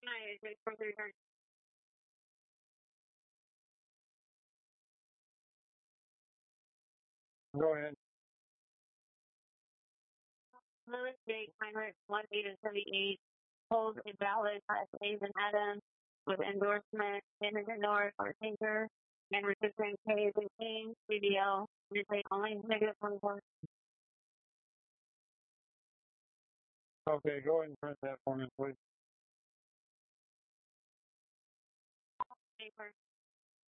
Go ahead. Louis J. Heinrich, 1-878, holds a valid Class A's and Adams with endorsement in the North or Tinker and recipient K-15, CDL, say only negative 24. Okay, go ahead and print that for me, please. Paper.